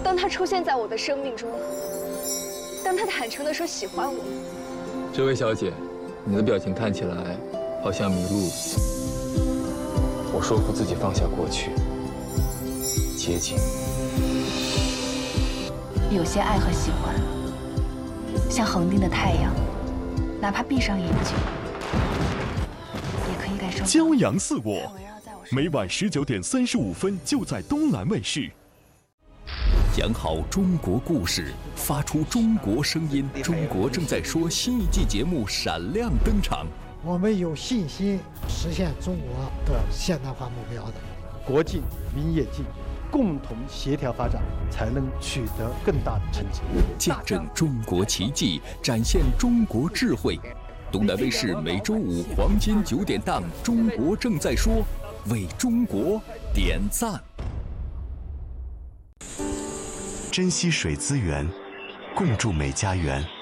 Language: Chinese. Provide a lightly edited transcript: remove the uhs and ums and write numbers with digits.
当他出现在我的生命中，当他坦诚地说喜欢我， 这位小姐，你的表情看起来好像迷路。 我说服自己放下过去，接近。 有些爱和喜欢，像恒定的太阳，哪怕闭上眼睛，也可以感受。 骄阳似我，每晚19:35就在东南卫视。 讲好中国故事，发出中国声音。中国正在说新一季节目闪亮登场。 我们有信心实现中国的现代化目标的。 国进民也进，共同协调发展，才能取得更大的成绩。 见证中国奇迹，展现中国智慧。东南卫视每周五黄金9点档《中国正在说》，为中国点赞。 珍惜水资源，共筑美家园。